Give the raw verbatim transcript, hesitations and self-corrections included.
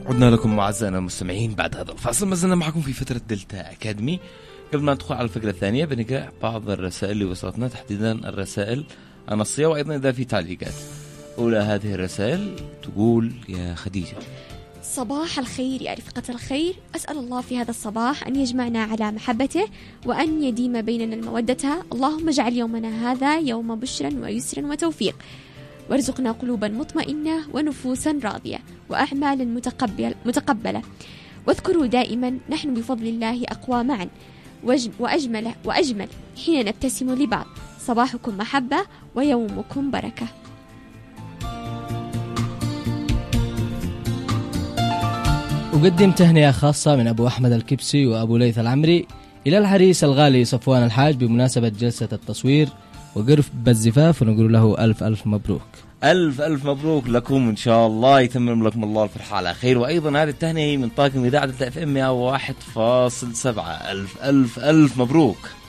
عدنا لكم معزائنا المستمعين بعد هذا الفاصل. ما زلنا معكم في فترة دلتا أكاديمي. قبل ما ندخل على الفقرة الثانية بنقرأ بعض الرسائل اللي وصلتنا، تحديدا الرسائل النصية، وأيضا إذا في تعليقات. أولى هذه الرسائل تقول: يا خديجة، صباح الخير يا رفقة الخير، أسأل الله في هذا الصباح أن يجمعنا على محبته وأن يديم بيننا المودة. اللهم اجعل يومنا هذا يوم بشر ويسر وتوفيق، وارزقنا قلوبا مطمئنة ونفوسا راضية وأعمال متقبل متقبلة. واذكروا دائما نحن بفضل الله أقوى معا وأجمل وأجمل حين نبتسم لبعض. صباحكم محبة ويومكم بركة. أقدم تهنئة خاصة من أبو أحمد الكبسي وأبو ليث العمري إلى العريس الغالي صفوان الحاج بمناسبة جلسة التصوير وقرب الزفاف، ونقول له ألف ألف مبروك. ألف ألف مبروك لكم، إن شاء الله يتمم لكم الله الفرحة على خير. وأيضا هذه التهنئة من طاقم إذاعة دلتا اف ام مئة وواحد فاصلة سبعة. ألف ألف ألف مبروك.